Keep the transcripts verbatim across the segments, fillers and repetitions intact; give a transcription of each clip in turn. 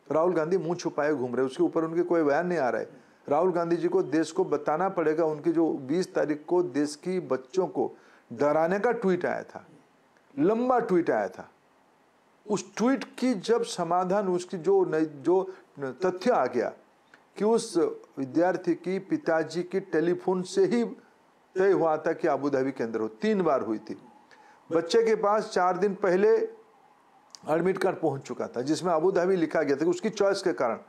राहुल गांधी मुंह छुपाए घूम रहे, उसके ऊपर उनके कोई बयान नहीं आ रहा है। राहुल गांधी जी को देश को बताना पड़ेगा, उनकी जो बीस तारीख को देश की बच्चों को डराने का ट्वीट आया था, लंबा ट्वीट आया था, उस ट्वीट की जब समाधान, उसकी जो जो तथ्य आ गया कि उस विद्यार्थी की पिताजी की टेलीफोन से ही तय हुआ था कि अबू धाबी के अंदर हो, तीन बार हुई थी। बच्चे के पास चार दिन पहले एडमिट कार्ड पहुंच चुका था जिसमें अबू धाबी लिखा गया था कि उसकी चॉइस के कारण।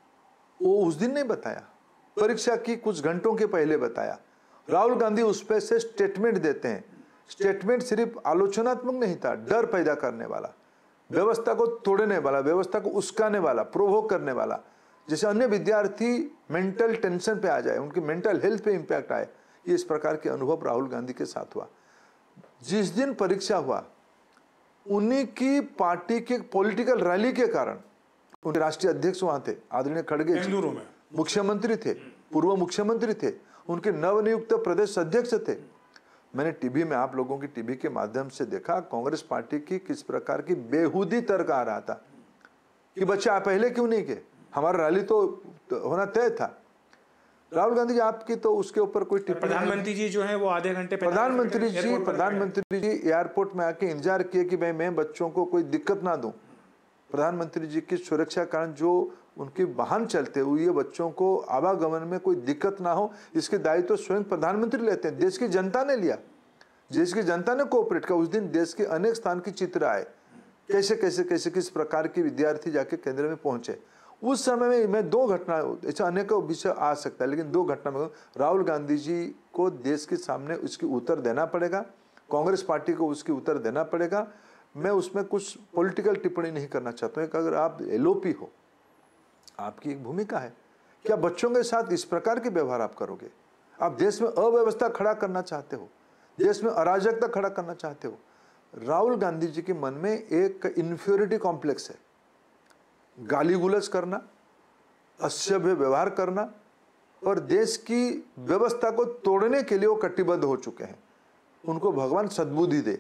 वो उस दिन नहीं बताया, परीक्षा की कुछ घंटों के पहले बताया। राहुल गांधी उस पर से स्टेटमेंट देते हैं। स्टेटमेंट सिर्फ आलोचनात्मक नहीं था, डर पैदा करने वाला, व्यवस्था को तोड़ने वाला, व्यवस्था को उस्काने वाला, प्रोवोक करने वाला, जैसे अन्य विद्यार्थी मेंटल टेंशन पे आ जाए, उनकी मेंटल हेल्थ पे इंपैक्ट आए। ये इस प्रकार के अनुभव राहुल गांधी के साथ हुआ। जिस दिन परीक्षा हुआ, उन्हीं की पार्टी के पॉलिटिकल रैली के कारण, उनके राष्ट्रीय अध्यक्ष वहां थे, आदरणीय खड़गे जी, मुख्यमंत्री थे, पूर्व मुख्यमंत्री थे, उनके नवनियुक्त प्रदेश अध्यक्ष थे। मैंने टीवी में, आप लोगों की टीवी के माध्यम से देखा कांग्रेस पार्टी की किस प्रकार की बेहूदी तर्क आ रहा था कि बच्चे आप पहले क्यों नहीं गए, हमारा रैली तो होना तय था। राहुल गांधी जी आपकी तो उसके ऊपर कोई टिप्पणी, प्रधानमंत्री जी जो है वो आधे घंटे प्रधानमंत्री जी प्रधानमंत्री जी एयरपोर्ट में आके इंतजार किए कि भाई मैं बच्चों को कोई दिक्कत ना दूं। प्रधानमंत्री जी की सुरक्षा कारण जो उनके वाहन चलते हुए ये बच्चों को आवागमन में कोई दिक्कत ना हो, इसके दायित्व तो स्वयं प्रधानमंत्री लेते हैं। देश की जनता ने लिया, देश की जनता ने कोऑपरेट किया। उस दिन देश के अनेक स्थान की चित्र आए, कैसे कैसे कैसे किस प्रकार के विद्यार्थी जाके केंद्र में पहुंचे। उस समय में मैं दो घटना, ऐसा अनेक विषय आ सकता है, लेकिन दो घटना में राहुल गांधी जी को देश के सामने उसकी उत्तर देना पड़ेगा, कांग्रेस पार्टी को उसकी उत्तर देना पड़ेगा। मैं उसमें कुछ पॉलिटिकल टिप्पणी नहीं करना चाहता हूँ। अगर आप एलओपी हो, आपकी एक भूमिका है, क्या बच्चों के साथ इस प्रकार के व्यवहार आप करोगे? आप देश में अव्यवस्था खड़ा करना चाहते हो, देश में अराजकता खड़ा करना चाहते हो। राहुल गांधी जी के मन में एक इन्फीरियरिटी कॉम्प्लेक्स है, गाली गुलज करना, असभ्य व्यवहार करना और देश की व्यवस्था को तोड़ने के लिए वो कटिबद्ध हो चुके हैं। उनको भगवान सद्बुद्धि दे।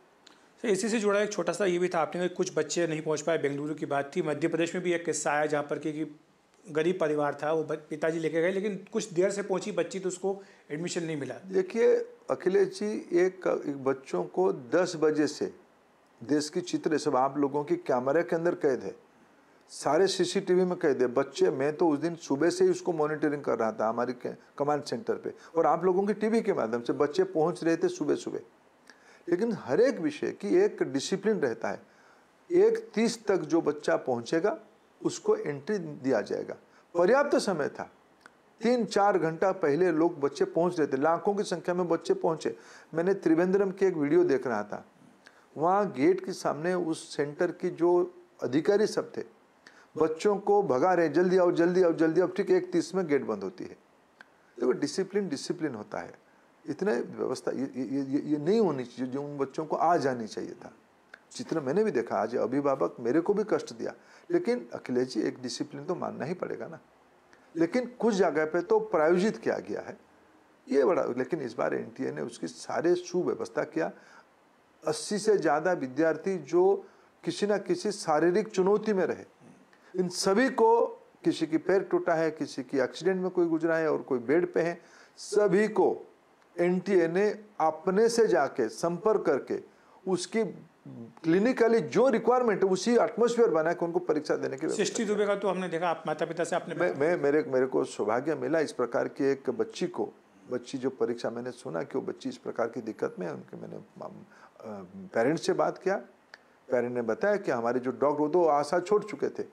इसी से जुड़ा एक छोटा सा ये भी था, आपने कुछ बच्चे नहीं पहुंच पाए, बेंगलुरु की बात थी। मध्य प्रदेश में भी एक किस्सा आया जहाँ पर कि गरीब परिवार था, वो पिताजी लेके गए, लेकिन कुछ देर से पहुंची बच्ची तो उसको एडमिशन नहीं मिला। देखिए अखिलेश जी, एक, एक बच्चों को दस बजे से देश की चित्र सब आप लोगों की कैमरे के अंदर कैद है, सारे सीसीटीवी में कैद है। बच्चे, मैं तो उस दिन सुबह से ही उसको मॉनिटरिंग कर रहा था हमारी कमांड सेंटर पे, और आप लोगों की टीवी के माध्यम से बच्चे पहुंच रहे थे सुबह सुबह। लेकिन हर एक विषय की एक डिसिप्लिन रहता है। एक तीस तक जो बच्चा पहुंचेगा उसको एंट्री दिया जाएगा। पर्याप्त समय था, तीन चार घंटा पहले लोग बच्चे पहुंच रहे थे, लाखों की संख्या में बच्चे पहुंचे। मैंने त्रिवेंद्रम की एक वीडियो देख रहा था, वहाँ गेट के सामने उस सेंटर की जो अधिकारी सब थे, बच्चों को भगा रहे, जल्दी आओ जल्दी आओ जल्दी आओ। ठीक एक तीस में गेट बंद होती है। देखो डिसिप्लिन डिसिप्लिन होता है, इतने व्यवस्था ये ये ये, ये नहीं होनी चाहिए जो उन बच्चों को आ जानी चाहिए था। चित्र मैंने भी देखा, आज अभिभावक मेरे को भी कष्ट दिया, लेकिन अखिलेश जी एक डिसिप्लिन तो मानना ही पड़ेगा ना। लेकिन कुछ जगह पे तो प्रायोजित किया गया है ये बड़ा, लेकिन इस बार एनटीए ने उसकी सारे सुव्यवस्था किया। अस्सी से ज़्यादा विद्यार्थी जो किसी न किसी शारीरिक चुनौती में रहे, इन सभी को, किसी की पैर टूटा है, किसी की एक्सीडेंट में कोई गुजरा है और कोई बेड पे है, सभी को एनटीए ने अपने से जाके संपर्क करके उसकी क्लिनिकली जो रिक्वायरमेंट है उसी एटमॉस्फेयर बना के उनको परीक्षा देने की व्यवस्था। सृष्टि दुबे का तो हमने देखा, आप माता पिता से आपने मैं, मैं मेरे मेरे को सौभाग्य मिला इस प्रकार की एक बच्ची को, बच्ची जो परीक्षा, मैंने सुना कि वो बच्ची इस प्रकार की दिक्कत में है। उनके मैंने पेरेंट्स से बात किया, पेरेंट ने बताया कि हमारे जो डॉक्टर, वो तो आशा छोड़ चुके थे।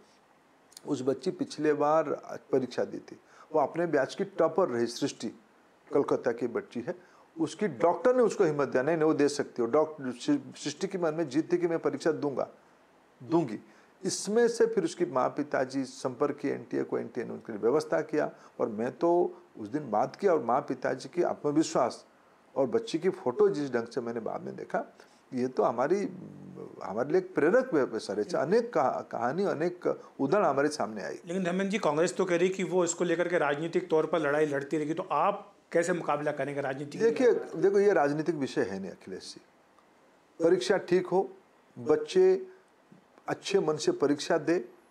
उस बच्ची पिछले बार परीक्षा दी थी, वो अपने बैच की टॉपर रही, सृष्टि, कलकत्ता की बच्ची है। उसकी डॉक्टर ने उसको हिम्मत दिया, नहीं नहीं वो दे सकती हो। डॉक्टर सृष्टि के मन में जीत थी कि मैं परीक्षा दूंगा दूंगी। इसमें से फिर उसकी माँ पिताजी संपर्क किए एनटीए को, एनटीए ने उनके लिए व्यवस्था किया। और मैं तो उस दिन बात किया, और माँ पिताजी की आत्मविश्वास और बच्ची की फोटो जिस ढंग से मैंने बाद में देखा, ये तो हमारी हमारे लिए एक प्रेरक सर है। अनेक कहानी, अनेक उदाहरण हमारे सामने आई। लेकिन धर्मेंद्र जी, कांग्रेस तो कह रही कि वो इसको लेकर के राजनीतिक तौर पर लड़ाई लड़ती रहेगी, तो आप कैसे मुकाबला करेंगे राजनीति? देखिए देखो ये राजनीतिक विषय है नहीं अखिलेश जी। परीक्षा ठीक हो, बच्चे अच्छे मन से परीक्षा दे,